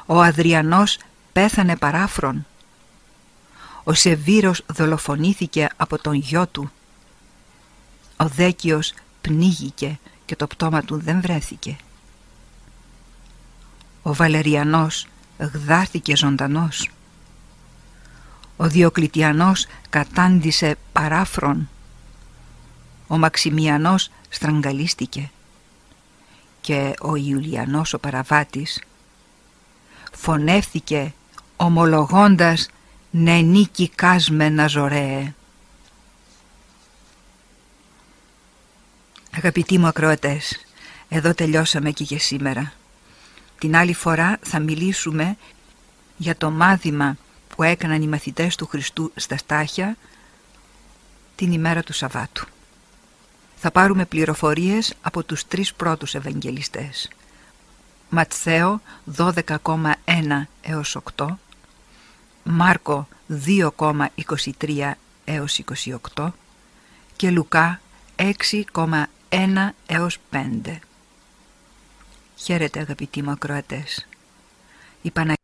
Ο Αδριανός πέθανε παράφρον. Ο Σεβύρος δολοφονήθηκε από τον γιο του. Ο Δέκιος πνίγηκε και το πτώμα του δεν βρέθηκε. Ο Βαλεριανός γδάθηκε ζωντανός. Ο Διοκλητιανός κατάντησε παράφρον. Ο Μαξιμιανός στραγγαλίστηκε. Και ο Ιουλιανός ο παραβάτης φωνεύθηκε ομολογώντας «Ναι νίκη κάσμενα ζωρέε». Αγαπητοί μου ακροατές, εδώ τελειώσαμε και για σήμερα. Την άλλη φορά θα μιλήσουμε για το μάθημα που έκαναν οι μαθητές του Χριστού στα Στάχια την ημέρα του Σαββάτου. Θα πάρουμε πληροφορίες από τους 3 πρώτους Ευαγγελιστές. Ματθαίο 12,1 έως 8, Μάρκο 2,23 έως 28 και Λουκά 6,1 έως 5. Χαίρετε αγαπητοί μου ακροατές. Η